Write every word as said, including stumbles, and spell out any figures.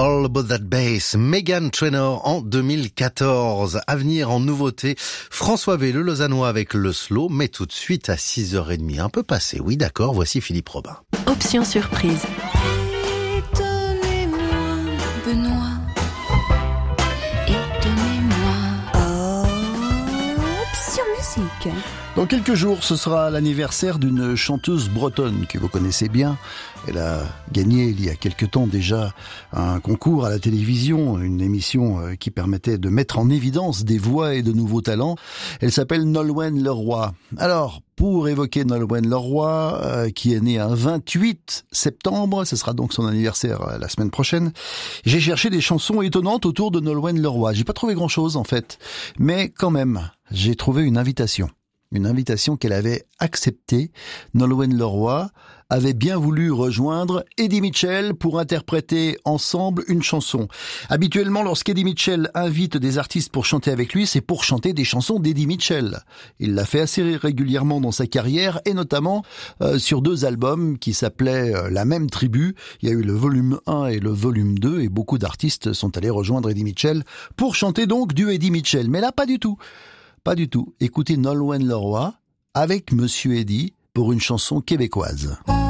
All About That Bass, Meghan Trainor en deux mille quatorze. À venir en nouveauté, François V, le Lausannois avec le slow, mais tout de suite à six heures trente, un peu passé. Oui, d'accord, voici Philippe Robin. Option surprise. Étonnez-moi, Benoît. Étonnez-moi. Option musique. Dans quelques jours, ce sera l'anniversaire d'une chanteuse bretonne que vous connaissez bien. Elle a gagné il y a quelque temps déjà un concours à la télévision, une émission qui permettait de mettre en évidence des voix et de nouveaux talents. Elle s'appelle Nolwenn Leroy. Alors, pour évoquer Nolwenn Leroy, euh, qui est née un vingt-huit septembre, ce sera donc son anniversaire euh, la semaine prochaine, j'ai cherché des chansons étonnantes autour de Nolwenn Leroy. J'ai pas trouvé grand-chose en fait, mais quand même, j'ai trouvé une invitation. Une invitation qu'elle avait acceptée. Nolwenn Leroy avait bien voulu rejoindre Eddie Mitchell pour interpréter ensemble une chanson. Habituellement, lorsqu'Eddie Mitchell invite des artistes pour chanter avec lui, c'est pour chanter des chansons d'Eddie Mitchell. Il l'a fait assez régulièrement dans sa carrière et notamment euh, sur deux albums qui s'appelaient euh, La même tribu. Il y a eu le volume un et le volume deux et beaucoup d'artistes sont allés rejoindre Eddie Mitchell pour chanter donc du Eddie Mitchell. Mais là, pas du tout. Pas du tout. Écoutez Nolwenn Leroy avec Monsieur Eddie pour une chanson québécoise.